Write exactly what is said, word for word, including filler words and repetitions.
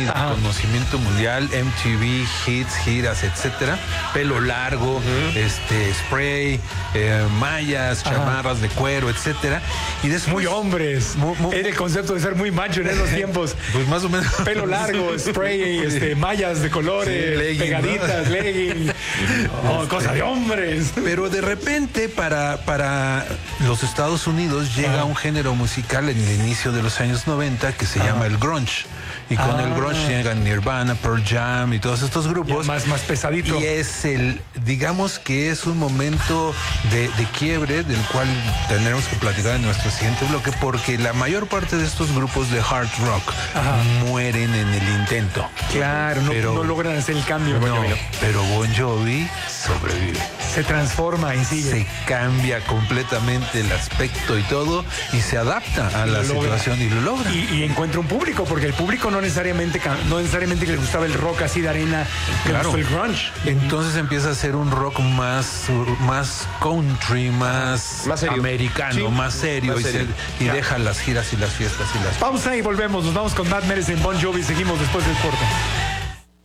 reconocimiento mundial, M T V, hits, giras, etcétera. Pelo largo, uh-huh. este, spray, eh, mallas, chamarras Ajá. de cuero, etcétera. Y después, muy hombres. Muy, muy, Era el concepto de ser muy macho en esos tiempos. Pues más o menos. Pelo largo, spray, este, mallas de colores, sí, legging, pegaditas, ¿no? legging. Oh, este, cosa de hombres. Pero de repente para, para los Estados Unidos llega ah. un género musical en el inicio de los años noventa que se ah. llama el grunge. Y con ah. el grunge llegan Nirvana, Pearl Jam y todos estos grupos. Ya más, más pesadito. Y es el, digamos que es un momento de, de quiebre del cual tendremos que platicar en nuestro siguiente bloque, porque la mayor parte de estos grupos de hard rock Ajá. mueren en el intento. Claro, no, pero, no logran hacer el cambio. No, pero Bon Jovi sobrevive. Se transforma y sigue. Se cambia completamente el aspecto y todo, y se adapta a y la situación y lo logra. Y, y encuentra un público, porque el público no necesariamente no necesariamente que le gustaba el rock así de arena, que claro. gustó el grunge. Entonces empieza a ser un rock más, más country, más, más serio. americano, sí. más serio, más serio. y, se, y deja las giras y las fiestas y las... Pausa y volvemos. Nos vamos con Bad Medicine, Bon Jovi. Seguimos después del corte.